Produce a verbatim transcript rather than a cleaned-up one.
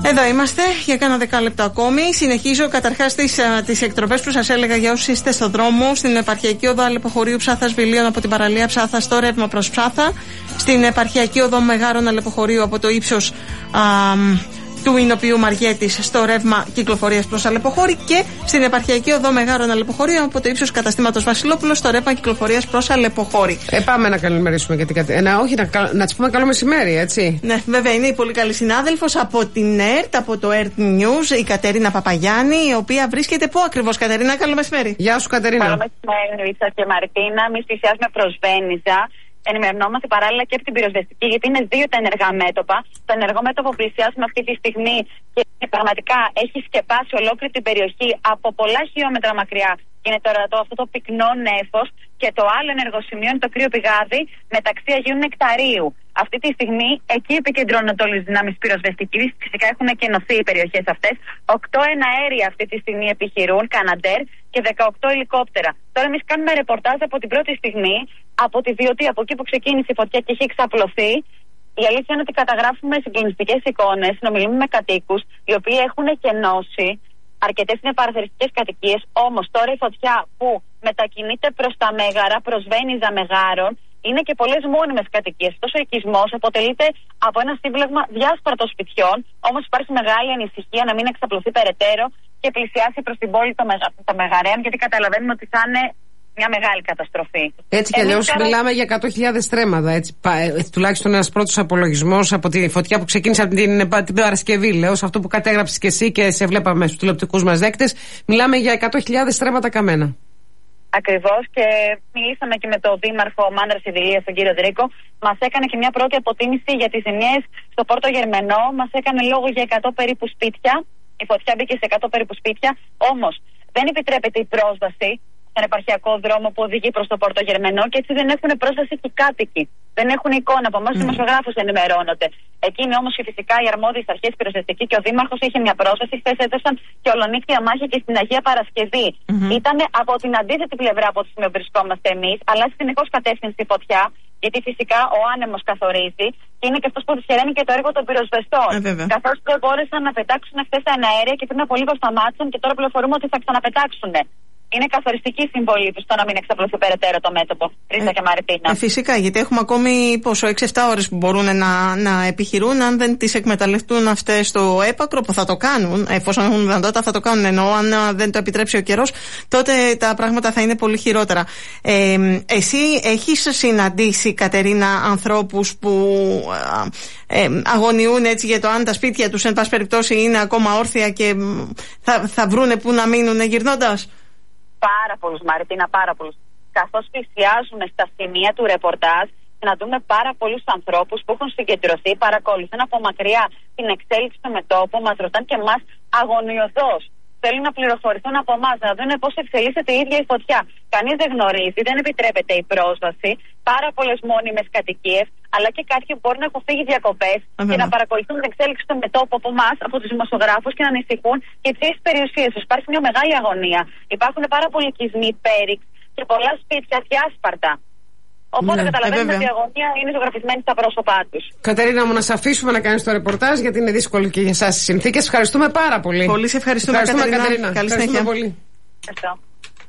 Εδώ είμαστε για κάνα δεκάλεπτο ακόμη. Συνεχίζω καταρχάς τις, τις εκτροπές που σας έλεγα για όσους είστε στο δρόμο. Στην επαρχιακή οδό Αλεποχωρίου Ψάθας Βιλίων από την παραλία Ψάθα στο ρεύμα προς Ψάθα. Στην επαρχιακή οδό Μεγάρων Αλεποχωρίου από το ύψος α, του Ινοποιού Μαριέτης στο ρεύμα κυκλοφορίας προς Αλεποχώρη. Και στην επαρχιακή οδό Μεγάρων Αλεποχωρίου από το ύψος καταστήματος Βασιλόπουλος στο ρεύμα κυκλοφορίας προς Αλεποχώρη. Ε, πάμε να καλημερίσουμε γιατί κατι... να, όχι, να, να της πούμε καλό μεσημέρι, έτσι. Ναι, βέβαια είναι η πολύ καλή συνάδελφος από την ΕΡΤ, από το ΕΡΤ News, η Κατερίνα Παπαγιάννη, η οποία βρίσκεται πού ακριβώς, Κατερίνα? Καλό μεσημέρι. Γεια σου, Κατερίνα. Καλό μεσημέρι, Ρίτσαρντ και Μαρτίνα. Εμείς πλησιάζουμε προς Βένιζα. Ενημερωνόμαστε παράλληλα και από την πυροσβεστική, γιατί είναι δύο τα ενεργά μέτωπα. Το ενεργό μέτωπο που πλησιάζουμε αυτή τη στιγμή και πραγματικά έχει σκεπάσει ολόκληρη την περιοχή από πολλά χιλιόμετρα μακριά. Είναι τώρα το, αυτό το πυκνό νέφος. Και το άλλο ενεργοσημείο είναι το κρύο πηγάδι μεταξύ Αγίου Νεκταρίου. Αυτή τη στιγμή εκεί επικεντρώνονται όλες τις δυνάμεις πυροσβεστικής. Φυσικά έχουν εκενωθεί οι περιοχές αυτές. Οκτώ εναέρια αυτή τη στιγμή επιχειρούν, Καναντέρ, και δεκαοκτώ ελικόπτερα. Τώρα εμείς κάνουμε ρεπορτάζ από την πρώτη στιγμή, από τη Βιωτή, από εκεί που ξεκίνησε η φωτιά και έχει εξαπλωθεί. Η αλήθεια είναι ότι καταγράφουμε συγκλονιστικές εικόνες, συνομιλούμε με κατοίκους, οι οποίοι έχουν εκενώσει. Αρκετές είναι παραθεριστικές κατοικίες, όμως τώρα η φωτιά που μετακινείται προς τα Μέγαρα, προς Βένιζα Μεγάρων, είναι και πολλές μόνιμες κατοικίες. Αυτός ο οικισμός αποτελείται από ένα σύμπλεγμα διάσπαρτων σπιτιών, όμως υπάρχει μεγάλη ανησυχία να μην εξαπλωθεί περαιτέρω και πλησιάσει προς την πόλη των Μεγαρέων, γιατί καταλαβαίνουμε ότι θα είναι μια μεγάλη καταστροφή. Έτσι κι αλλιώς τώρα... μιλάμε για εκατό χιλιάδες στρέμματα. Έτσι, τουλάχιστον ένας πρώτος απολογισμός από τη φωτιά που ξεκίνησε από την, την Παρασκευή, λέω, σε αυτό που κατέγραψες και εσύ και σε βλέπαμε στους τηλεοπτικούς μας δέκτες. Μιλάμε για εκατό χιλιάδες στρέμματα καμένα. Ακριβώς, και μιλήσαμε και με τον Δήμαρχο Μάνδρας Ιδηλίας, τον κύριο Δρίκο. Μας έκανε και μια πρώτη αποτίμηση για τις ζημιές στο Πόρτο Γερμενό. Μας έκανε λόγο για εκατό περίπου σπίτια. Η φωτιά μπήκε σε εκατό περίπου σπίτια. Όμως δεν επιτρέπεται η πρόσβαση στον επαρχιακό δρόμο που οδηγεί προς το Πόρτο Γερμενό, και έτσι δεν έχουν πρόσβαση και οι κάτοικοι. Δεν έχουν εικόνα. Από εμάς οι δημοσιογράφους ενημερώνονται. Εκείνοι όμως και φυσικά οι αρμόδιες αρχές πυροσβεστική και ο Δήμαρχος είχε μια πρόσβαση. Χθες έδωσαν και ολονύχτια μάχη και στην Αγία Παρασκευή. Mm-hmm. Ήταν από την αντίθετη πλευρά από τη στιγμή που βρισκόμαστε εμείς, αλλά συνεχώς κατεύθυνση η φωτιά. Γιατί φυσικά ο άνεμος καθορίζει και είναι και αυτός που δυσχεραίνει και το έργο των πυροσβεστών. Ε, καθώς δεν μπόρεσαν να πετάξουν χθες τα αέρια και πριν από λίγο σταμάτησαν και τώρα πληροφορούμε ότι θα ξαναπετάξουν. Είναι καθοριστική η συμβολή του στο να μην εξαπλωθεί περαιτέρω το μέτωπο. Ρίσα ε, και Μαρτίνα. Ε, φυσικά, γιατί έχουμε ακόμη πόσο, έξι εφτά ώρες που μπορούν να, να επιχειρούν. Αν δεν τις εκμεταλλευτούν αυτές στο έπακρο, που θα το κάνουν, εφόσον έχουν δυνατότητα, θα το κάνουν. Ενώ αν δεν το επιτρέψει ο καιρός, τότε τα πράγματα θα είναι πολύ χειρότερα. Ε, εσύ έχεις συναντήσει, Κατερίνα, ανθρώπους που ε, ε, αγωνιούν έτσι για το αν τα σπίτια τους, εν πάση περιπτώσει, είναι ακόμα όρθια και θα, θα βρούνε που να μείνουν γυρνώντας? Πάρα πολλούς, Μαρτίνα, πάρα πολλούς. Καθώς πλησιάζουμε στα σημεία του ρεπορτάζ, να δούμε πάρα πολλούς ανθρώπους που έχουν συγκεντρωθεί, παρακολουθούν από μακριά την εξέλιξη του μετώπου, μας ρωτάνε και εμάς αγωνιωδώς. Θέλουν να πληροφορηθούν από εμάς, να δουν πώς εξελίσσεται η ίδια η φωτιά. Κανείς δεν γνωρίζει, δεν επιτρέπεται η πρόσβαση. Πάρα πολλές μόνιμες κατοικίες, αλλά και κάποιοι που μπορεί να έχουν φύγει διακοπές και να παρακολουθούν την εξέλιξη του μετώπου από εμάς, από τους δημοσιογράφους, και να ανησυχούν για τις ίδιες περιουσίες τους. Υπάρχει μια μεγάλη αγωνία. Υπάρχουν πάρα πολλοί οικισμοί πέριξ και πολλά σπίτια διάσπαρτα. Οπότε ναι, καταλαβαίνουμε ε, ότι η αγωνία είναι ζωγραφισμένη στα πρόσωπά τους. Κατερίνα μου, να σε αφήσουμε να κάνεις το ρεπορτάζ, γιατί είναι δύσκολο και για εσάς τις συνθήκες. Ευχαριστούμε πάρα πολύ. Πολύ σε ευχαριστούμε, ευχαριστούμε Κατερίνα. Κατερίνα. Καλή Ευχαριστούμε συνέχεια. Πολύ. Ευχαριστώ.